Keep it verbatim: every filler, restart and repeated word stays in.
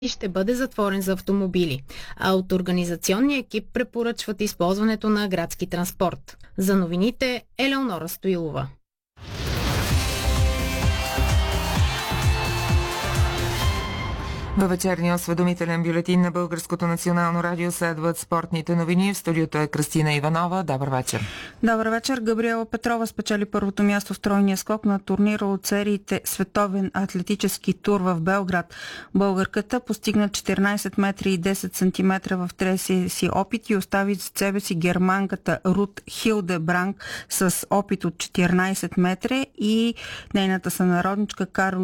и ще бъде затворен за автомобили, а от организационния екип препоръчват използването на градски транспорт. За новините Елеонора Стоилова. Във вечерния осведомителен бюлетин на Българското национално радио следват спортните новини. В студиото е Кръстина Иванова. Добър вечер. Добър вечер. Габриела Петрова спечели първото място в тройния скок на турнира от сериите Световен атлетически тур в Белград. Българката постигна четиринайсет метра и десет сантиметра в третия си опит и остави за себе си германката Рут Хилдебранг с опит от четиринайсет метра и нейната сънародничка Каролина